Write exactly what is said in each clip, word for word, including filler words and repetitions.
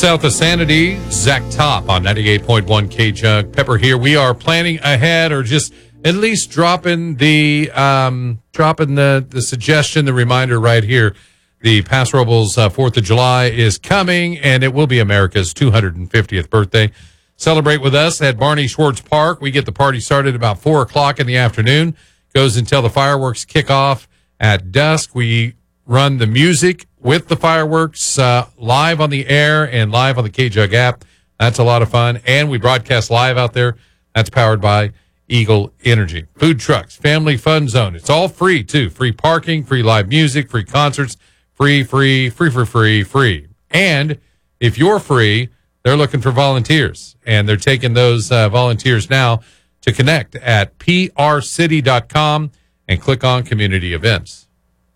south of Sanity, Zach Top on ninety-eight point one K-Jug. Pepper here. We are planning ahead, or just at least dropping the um, dropping the, the suggestion, the reminder right here. The Paso Robles uh, fourth of July is coming, and it will be America's two hundred fiftieth birthday. Celebrate with us at Barney Schwartz Park. We get the party started about four o'clock in the afternoon. Goes until the fireworks kick off at dusk. We run the music with the fireworks uh, live on the air and live on the K-Jug app. That's a lot of fun. And we broadcast live out there. That's powered by Eagle Energy. Food trucks, family fun zone. It's all free, too. Free parking, free live music, free concerts, free, free, free, free, free, free. And if you're free, they're looking for volunteers. And they're taking those uh, volunteers now to connect at p r city dot com and click on community events.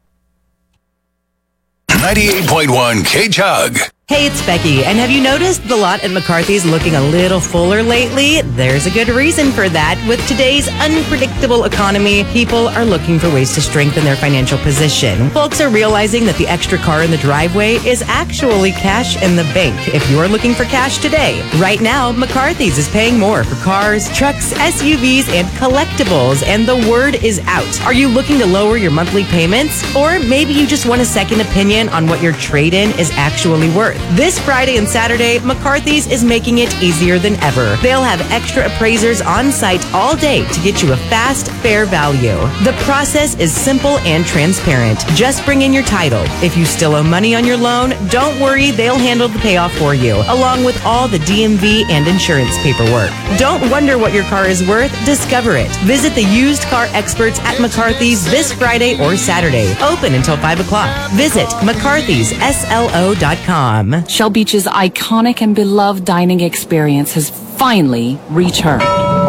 ninety-eight point one K-Jug. Hey, it's Becky, and have you noticed the lot at McCarthy's looking a little fuller lately? There's a good reason for that. With today's unpredictable economy, people are looking for ways to strengthen their financial position. Folks are realizing that the extra car in the driveway is actually cash in the bank if you're looking for cash today. Right now, McCarthy's is paying more for cars, trucks, S U Vs, and collectibles, and the word is out. Are you looking to lower your monthly payments? Or maybe you just want a second opinion on what your trade-in is actually worth? This Friday and Saturday, McCarthy's is making it easier than ever. They'll have extra appraisers on site all day to get you a fast, fair value. The process is simple and transparent. Just bring in your title. If you still owe money on your loan, don't worry, they'll handle the payoff for you, along with all the D M V and insurance paperwork. Don't wonder what your car is worth, discover it. Visit the used car experts at McCarthy's this Friday or Saturday. Open until five o'clock. Visit mccarthys s l o dot com. Shell Beach's iconic and beloved dining experience has finally returned.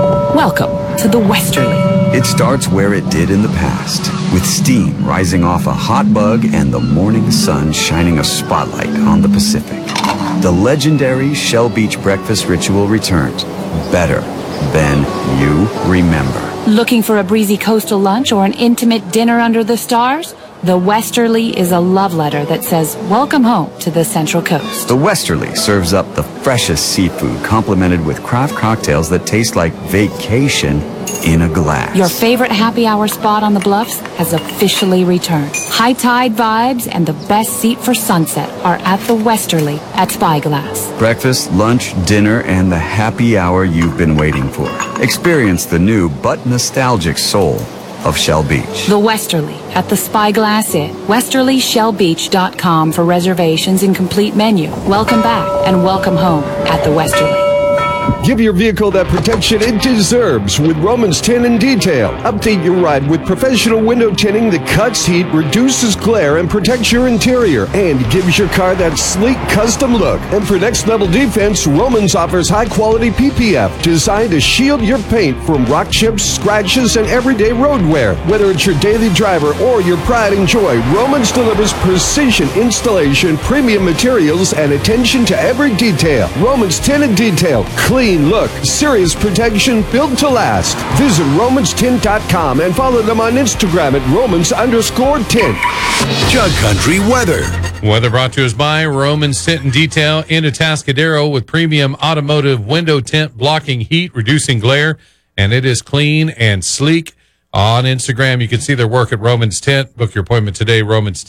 Welcome to the Westerly. It starts where it did in the past, with steam rising off a hot bug and the morning sun shining a spotlight on the Pacific. The legendary Shell Beach breakfast ritual returns, better than you remember. Looking for a breezy coastal lunch or an intimate dinner under the stars? The Westerly is a love letter that says, welcome home to the Central Coast. The Westerly serves up the freshest seafood complemented with craft cocktails that taste like vacation in a glass. Your favorite happy hour spot on the Bluffs has officially returned. High tide vibes and the best seat for sunset are at the Westerly at Spyglass. Breakfast, lunch, dinner, and the happy hour you've been waiting for. Experience the new but nostalgic soul of Shell Beach. The Westerly at the Spyglass Inn. westerly shell beach dot com for reservations and complete menu. Welcome back and welcome home at the Westerly. Give your vehicle that protection it deserves with Romans Tint and Detail. Update your ride with professional window tinting that cuts heat, reduces glare, and protects your interior, and gives your car that sleek custom look. And for next level defense, Romans offers high quality P P F designed to shield your paint from rock chips, scratches, and everyday road wear. Whether it's your daily driver or your pride and joy, Romans delivers precision installation, premium materials, and attention to every detail. Romans Tint and Detail. Clean look, serious protection, built to last. Visit romans tint dot com and follow them on Instagram at romans underscore tint. Jug Country weather. Weather brought to us by Romans Tint and Detail in Atascadero with premium automotive window tint blocking heat, reducing glare, and it is clean and sleek. On Instagram, you can see their work at Romans Tint. Book your appointment today, Romans